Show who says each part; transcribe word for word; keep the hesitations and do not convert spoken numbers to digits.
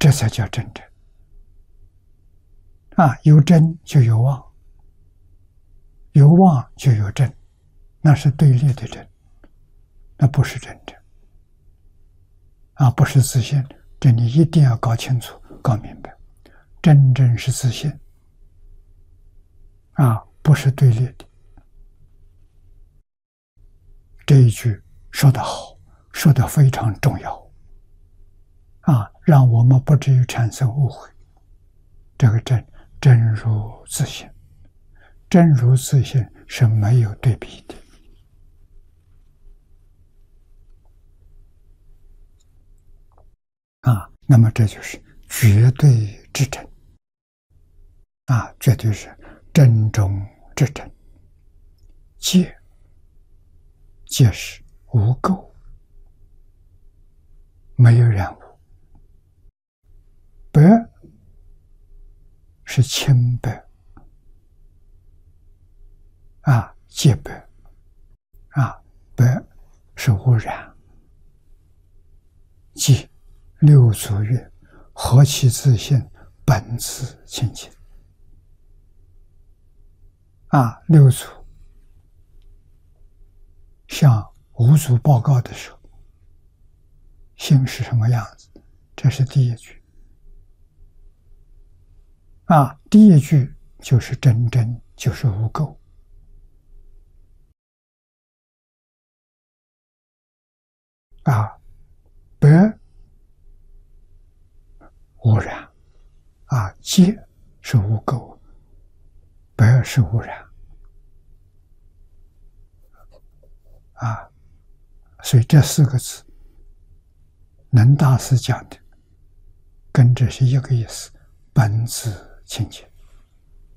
Speaker 1: 这才叫真正。啊，有真就有妄，有妄就有真，那是对立的真，那不是真正。啊，不是自信，这你一定要搞清楚、搞明白。真正是自信，啊，不是对立的。这一句说得好，说得非常重要，啊，让我们不至于产生误会。这个真，真如自性，真如自性是没有对比的。啊，那么这就是绝对之真，啊，绝对是真中之真。戒，戒是无垢，没有染污；白是清白，啊，戒白，啊，白是污染。戒六祖曰：“何其自性，本自清净。”啊，六祖向五祖报告的时候，心是什么样子？这是第一句。啊，第一句就是真真，就是无垢。啊，白污染，啊，戒是无垢，白是污染。啊，所以这四个字，能大师讲的，跟这是一个意思，本自清净。